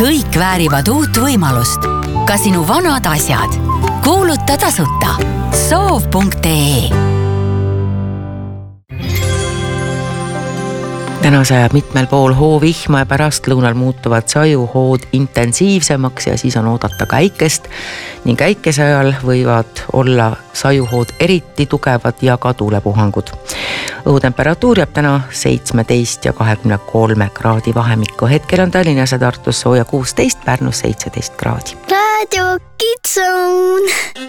Kõik väärivad uut võimalust. Ka sinu vanad asjad. Kuuluta tasuta. Soov.ee. Täna sajab mitmel pool hoovihma ja pärastlõunal muutuvad sajuhood intensiivsemaks ja siis on oodata käikest ning käikese ajal võivad olla sajuhood eriti tugevad ja ka tuulepuhangud. Õhutemperatuur jääb täna 17 ja 23 kraadi vahemikku. Hetkel on Tallinnas ja Tartus sooja 16, Pärnus 17 kraadi. Radio Kids Zone.